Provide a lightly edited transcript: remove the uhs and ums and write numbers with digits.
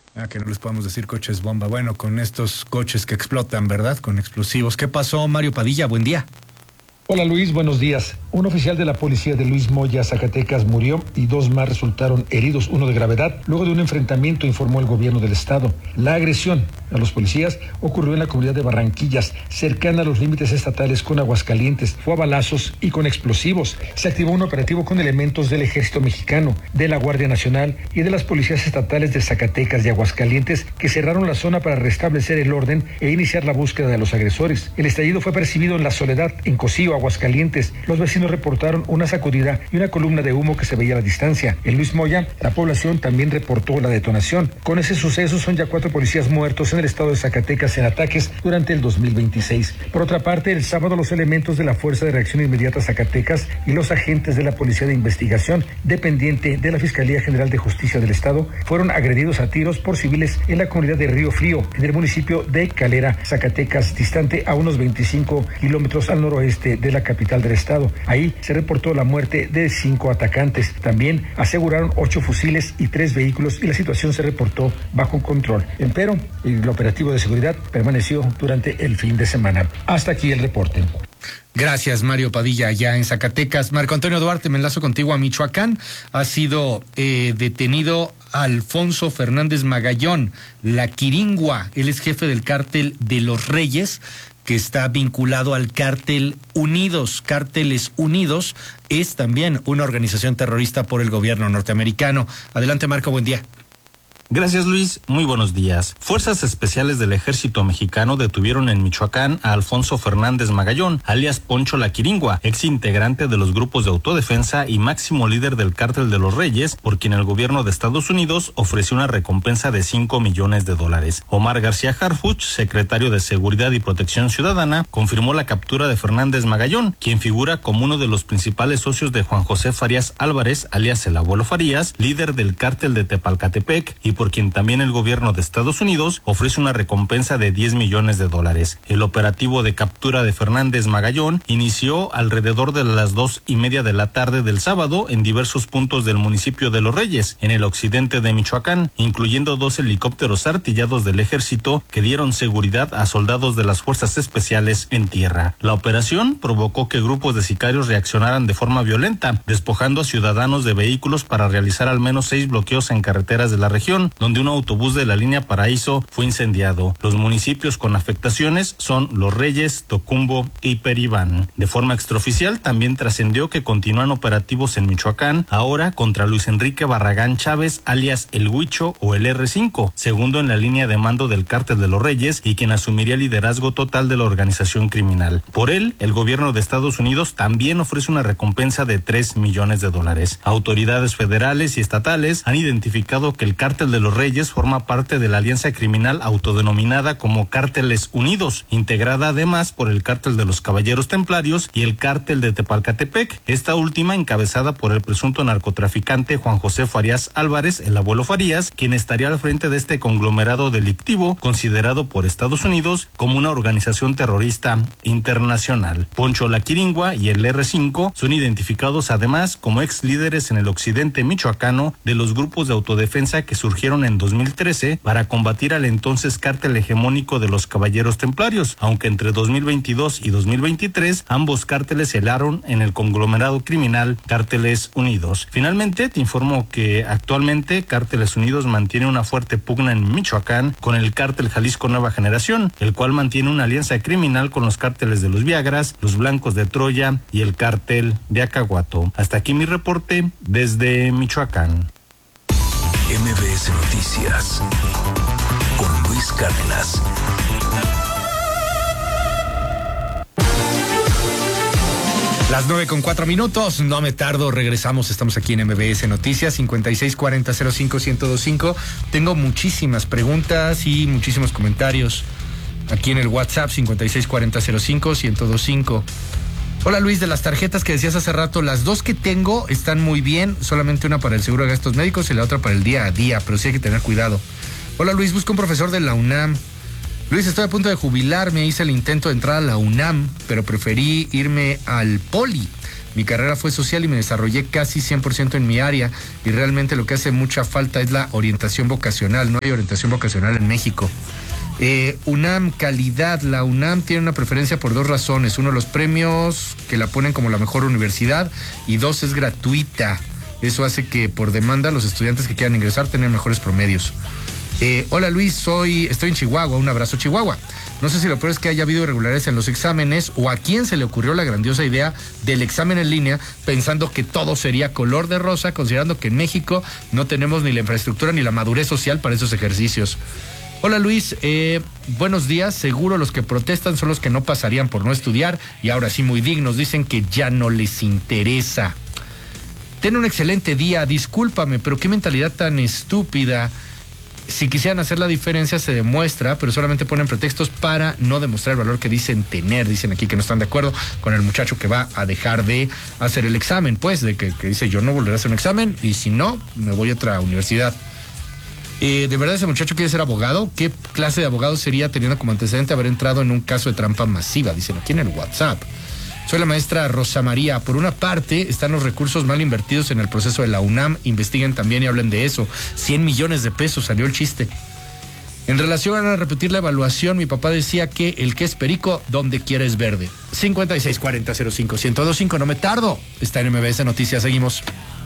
Que no les podemos decir coches bomba. Bueno, con estos coches que explotan, ¿verdad? Con explosivos. ¿Qué pasó, Mario Padilla? Buen día. Hola Luis, buenos días. Un oficial de la policía de Luis Moya, Zacatecas, murió y 2 más resultaron heridos, uno de gravedad, luego de un enfrentamiento, informó el gobierno del estado. La agresión a los policías ocurrió en la comunidad de Barranquillas, cercana a los límites estatales con Aguascalientes. Fue a balazos y con explosivos. Se activó un operativo con elementos del Ejército Mexicano, de la Guardia Nacional y de las policías estatales de Zacatecas y Aguascalientes, que cerraron la zona para restablecer el orden e iniciar la búsqueda de los agresores. El estallido fue percibido en La Soledad, en Cocío, Aguascalientes. Los vecinos reportaron una sacudida y una columna de humo que se veía a la distancia. En Luis Moya, la población también reportó la detonación. Con ese suceso son ya 4 policías muertos en el estado de Zacatecas en ataques durante el 2026. Por otra parte, el sábado los elementos de la Fuerza de Reacción Inmediata Zacatecas y los agentes de la Policía de Investigación, dependiente de la Fiscalía General de Justicia del Estado, fueron agredidos a tiros por civiles en la comunidad de Río Frío, en el municipio de Calera, Zacatecas, distante a unos 25 kilómetros al noroeste de la capital del estado. Ahí se reportó la muerte de 5 atacantes. También aseguraron 8 fusiles y 3 vehículos y la situación se reportó bajo control. Empero, el operativo de seguridad permaneció durante el fin de semana. Hasta aquí el reporte. Gracias, Mario Padilla, allá en Zacatecas. Marco Antonio Duarte, me enlazo contigo a Michoacán. Ha sido detenido Alfonso Fernández Magallón, la Quiringua. Él es jefe del cártel de los Reyes, que está vinculado al cártel Unidos. Cárteles Unidos es también una organización terrorista por el gobierno norteamericano. Adelante, Marco, buen día. Gracias, Luis. Muy buenos días. Fuerzas especiales del Ejército Mexicano detuvieron en Michoacán a Alfonso Fernández Magallón, alias Poncho la Quiringua, ex integrante de los grupos de autodefensa y máximo líder del Cártel de los Reyes, por quien el gobierno de Estados Unidos ofreció una recompensa de $5 millones. Omar García Harfuch, secretario de Seguridad y Protección Ciudadana, confirmó la captura de Fernández Magallón, quien figura como uno de los principales socios de Juan José Farías Álvarez, alias el Abuelo Farías, líder del Cártel de Tepalcatepec, y por quien también el gobierno de Estados Unidos ofrece una recompensa de $10 millones. El operativo de captura de Fernández Magallón inició alrededor de las 2:30 de la tarde del sábado en diversos puntos del municipio de Los Reyes, en el occidente de Michoacán, incluyendo 2 helicópteros artillados del ejército que dieron seguridad a soldados de las fuerzas especiales en tierra. La operación provocó que grupos de sicarios reaccionaran de forma violenta, despojando a ciudadanos de vehículos para realizar al menos 6 bloqueos en carreteras de la región, donde un autobús de la línea Paraíso fue incendiado. Los municipios con afectaciones son Los Reyes, Tocumbo y Peribán. De forma extraoficial también trascendió que continúan operativos en Michoacán, ahora contra Luis Enrique Barragán Chávez, alias El Huicho o el R5, segundo en la línea de mando del Cártel de los Reyes y quien asumiría el liderazgo total de la organización criminal. Por él, el gobierno de Estados Unidos también ofrece una recompensa de $3 millones. Autoridades federales y estatales han identificado que el Cártel de los Reyes forma parte de la alianza criminal autodenominada como Cárteles Unidos, integrada además por el Cártel de los Caballeros Templarios y el Cártel de Tepalcatepec, esta última encabezada por el presunto narcotraficante Juan José Farías Álvarez, el Abuelo Farías, quien estaría al frente de este conglomerado delictivo considerado por Estados Unidos como una organización terrorista internacional. Poncho la Quiringua y el R5 son identificados además como ex líderes en el occidente michoacano de los grupos de autodefensa que surgieron en 2013 para combatir al entonces cártel hegemónico de los Caballeros Templarios, aunque entre 2022 y 2023 ambos cárteles se helaron en el conglomerado criminal Cárteles Unidos. Finalmente, te informo que actualmente Cárteles Unidos mantiene una fuerte pugna en Michoacán con el Cártel Jalisco Nueva Generación, el cual mantiene una alianza criminal con los cárteles de los Viagras, los Blancos de Troya y el Cártel de Acahuato. Hasta aquí mi reporte desde Michoacán. MBS Noticias con Luis Cárdenas. Las 9:04, no me tardo, regresamos, estamos aquí en MBS Noticias, 5640-05-1025. Tengo muchísimas preguntas y muchísimos comentarios aquí en el WhatsApp, 5640-05-1025. Hola Luis, de las tarjetas que decías hace rato, las 2 que tengo están muy bien, solamente una para el seguro de gastos médicos y la otra para el día a día, pero sí hay que tener cuidado. Hola Luis, busco un profesor de la UNAM. Luis, estoy a punto de jubilarme, hice el intento de entrar a la UNAM, pero preferí irme al Poli. Mi carrera fue social y me desarrollé casi 100% en mi área, y realmente lo que hace mucha falta es la orientación vocacional. No hay orientación vocacional en México. UNAM, calidad. La UNAM tiene una preferencia por 2 razones. Uno, los premios que la ponen como la mejor universidad, y 2, es gratuita. Eso hace que por demanda los estudiantes que quieran ingresar tengan mejores promedios. Hola Luis, estoy en Chihuahua. Un abrazo, Chihuahua. No sé si lo peor es que haya habido irregularidades en los exámenes, o a quién se le ocurrió la grandiosa idea del examen en línea, pensando que todo sería color de rosa, considerando que en México no tenemos ni la infraestructura ni la madurez social para esos ejercicios. Hola Luis, buenos días. Seguro los que protestan son los que no pasarían por no estudiar, y ahora sí muy dignos, dicen que ya no les interesa. Ten un excelente día. Discúlpame, pero qué mentalidad tan estúpida. Si quisieran hacer la diferencia, se demuestra, pero solamente ponen pretextos para no demostrar el valor que dicen tener. Dicen aquí que no están de acuerdo con el muchacho que va a dejar de hacer el examen, pues, de que dice yo no volveré a hacer un examen, y si no, me voy a otra universidad. ¿De verdad ese muchacho quiere ser abogado? ¿Qué clase de abogado sería, teniendo como antecedente haber entrado en un caso de trampa masiva? Dicen aquí en el WhatsApp. Soy la maestra Rosa María. Por una parte, están los recursos mal invertidos en el proceso de la UNAM. Investiguen también y hablen de eso. 100 millones de pesos, salió el chiste. En relación a repetir la evaluación, mi papá decía que el que es perico, donde quiera es verde. 5640-05-1025, no me tardo. Está en MBS Noticias, seguimos.